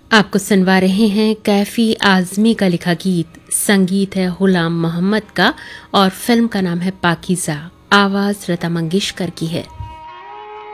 आपको सुनवा रहे हैं कैफी आजमी का लिखा गीत। संगीत है गुलाम मोहम्मद का और फिल्म का नाम है पाकीज़ा। आवाज लता मंगेशकर की है।